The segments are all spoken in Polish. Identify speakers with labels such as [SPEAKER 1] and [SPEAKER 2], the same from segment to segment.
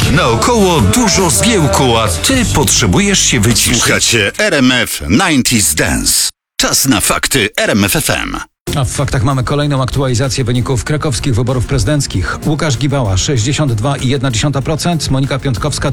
[SPEAKER 1] Naokoło dużo zgiełku, a ty potrzebujesz się wyciszyć.
[SPEAKER 2] Słuchacie RMF 90s Dance. Czas na fakty RMF FM.
[SPEAKER 3] A w faktach mamy kolejną aktualizację wyników krakowskich wyborów prezydenckich. Łukasz Gibała 62,1%, Monika Piątkowska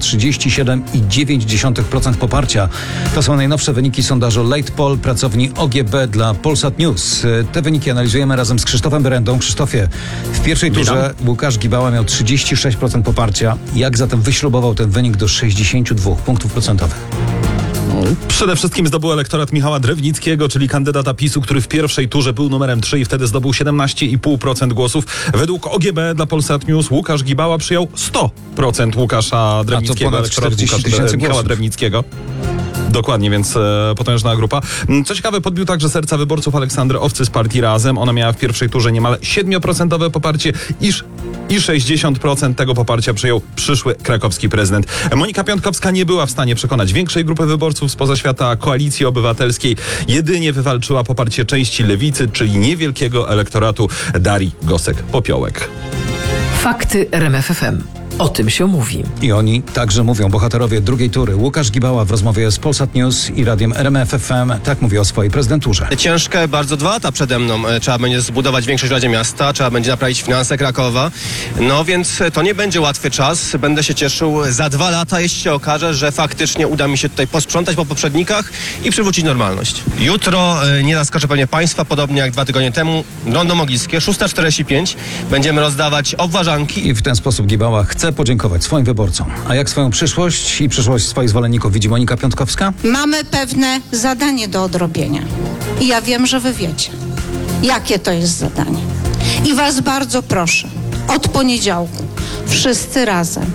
[SPEAKER 3] 37,9% poparcia. To są najnowsze wyniki sondażu Late Poll pracowni OGB dla Polsat News. Te wyniki analizujemy razem z Krzysztofem Berendą. Krzysztofie, w pierwszej turze Łukasz Gibała miał 36% poparcia. Jak zatem wyśrubował ten wynik do 62 punktów procentowych?
[SPEAKER 4] Przede wszystkim zdobył elektorat Michała Drewnickiego, czyli kandydata PiS-u, który w pierwszej turze był numerem 3 i wtedy zdobył 17,5% głosów. Według OGB dla Polsat News Łukasz Gibała przyjął 100% Łukasza Drewnickiego, elektoratu Michała Drewnickiego. Dokładnie, więc potężna grupa. Co ciekawe, podbił także serca wyborców Aleksandry Owcy z partii Razem. Ona miała w pierwszej turze niemal 7% poparcie i 60% tego poparcia przyjął przyszły krakowski prezydent. Monika Piątkowska nie była w stanie przekonać większej grupy wyborców spoza świata Koalicji Obywatelskiej. Jedynie wywalczyła poparcie części lewicy, czyli niewielkiego elektoratu Darii Gosek-Popiołek.
[SPEAKER 5] Fakty RMF FM. O tym się mówi.
[SPEAKER 3] I oni także mówią, bohaterowie drugiej tury. Łukasz Gibała w rozmowie z Polsat News i radiem RMF FM tak mówi o swojej prezydenturze.
[SPEAKER 6] Ciężkie bardzo 2 lata przede mną. Trzeba będzie zbudować większość w Radzie Miasta, trzeba będzie naprawić finanse Krakowa. No więc to nie będzie łatwy czas. Będę się cieszył za 2 lata, jeśli się okaże, że faktycznie uda mi się tutaj posprzątać po poprzednikach i przywrócić normalność. Jutro nie zaskoczę pewnie Państwa, podobnie jak 2 tygodnie temu, Rondo Mogilskie, 6:45. Będziemy rozdawać obwarzanki.
[SPEAKER 3] I w ten sposób Gibała chce podziękować swoim wyborcom. A jak swoją przyszłość i przyszłość swoich zwolenników widzi Monika Piątkowska?
[SPEAKER 7] Mamy pewne zadanie do odrobienia. I ja wiem, że wy wiecie, jakie to jest zadanie. I was bardzo proszę, od poniedziałku, wszyscy razem,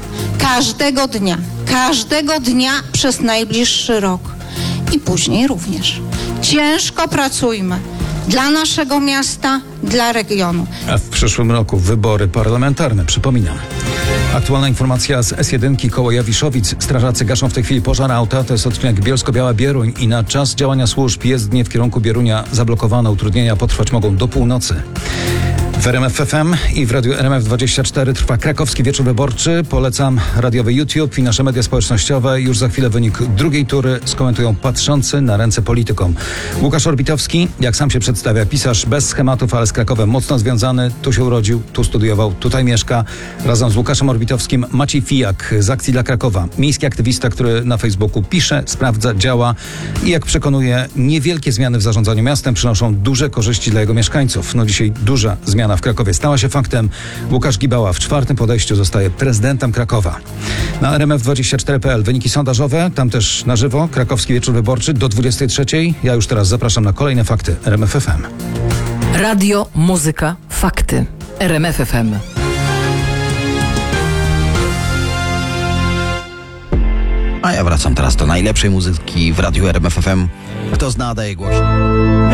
[SPEAKER 7] każdego dnia przez najbliższy rok i później również. Ciężko pracujmy dla naszego miasta, dla regionu.
[SPEAKER 3] A w przyszłym roku wybory parlamentarne, przypominam. Aktualna informacja z S1 koło Jawiszowic. Strażacy gaszą w tej chwili pożar auta. To jest odcinek Bielsko-Biała-Bieruń i na czas działania służb jezdnie w kierunku Bierunia zablokowano. Utrudnienia potrwać mogą do północy. W RMF FM i w Radiu RMF24 trwa krakowski wieczór wyborczy. Polecam radiowy YouTube i nasze media społecznościowe. Już za chwilę wynik drugiej tury skomentują patrzący na ręce politykom. Łukasz Orbitowski, jak sam się przedstawia, pisarz bez schematów, ale z Krakowem mocno związany. Tu się urodził, tu studiował, tutaj mieszka. Razem z Łukaszem Orbitowskim Maciej Fijak z Akcji dla Krakowa. Miejski aktywista, który na Facebooku pisze, sprawdza, działa i jak przekonuje, niewielkie zmiany w zarządzaniu miastem przynoszą duże korzyści dla jego mieszkańców. No dzisiaj duża zmiana w Krakowie stała się faktem. Łukasz Gibała w 4. podejściu zostaje prezydentem Krakowa. Na RMF24.pl wyniki sondażowe, tam też na żywo, krakowski wieczór wyborczy do 23:00. Ja już teraz zapraszam na kolejne fakty RMF FM.
[SPEAKER 5] Radio, muzyka, fakty. RMF FM.
[SPEAKER 8] A ja wracam teraz do najlepszej muzyki w Radiu RMF FM. Kto zna, daje głośno.